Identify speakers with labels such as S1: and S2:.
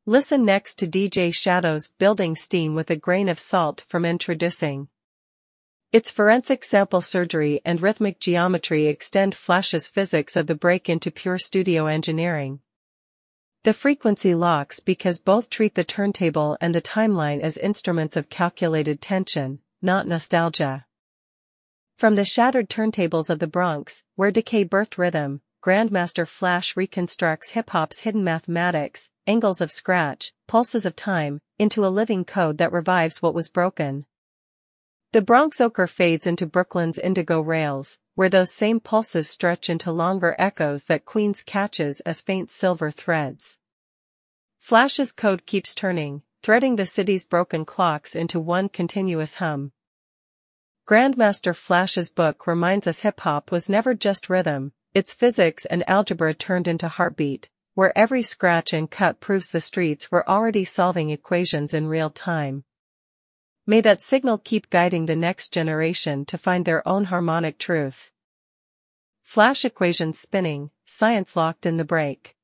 S1: Listen next to DJ Shadow's Building Steam with a Grain of Salt from Introducing. Its forensic sample surgery and rhythmic geometry extend Flash's physics of the break into pure studio engineering. The frequency locks because both treat the turntable and the timeline as instruments of calculated tension, not nostalgia. From the shattered turntables of the Bronx, where decay birthed rhythm, Grandmaster Flash reconstructs hip-hop's hidden mathematics, angles of scratch, pulses of time, into a living code that revives what was broken. The Bronx ochre fades into Brooklyn's indigo rails, where those same pulses stretch into longer echoes that Queens catches as faint silver threads. Flash's code keeps turning, threading the city's broken clocks into one continuous hum. Grandmaster Flash's book reminds us hip-hop was never just rhythm, it's physics and algebra turned into heartbeat, where every scratch and cut proves the streets were already solving equations in real time. May that signal keep guiding the next generation to find their own harmonic truth. Flash equations spinning, science locked in the break.